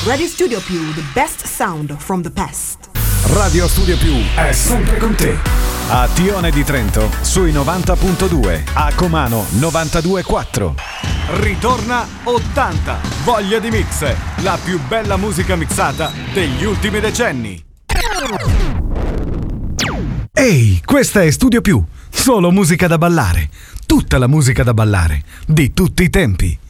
Radio Studio Più, the best sound from the past. Radio Studio Più è sempre con te. A Tione di Trento sui 90.2, a Comano 92.4. Ritorna 80, voglia di mix, la più bella musica mixata degli ultimi decenni. Ehi, questa è Studio Più, solo musica da ballare, tutta la musica da ballare, di tutti i tempi.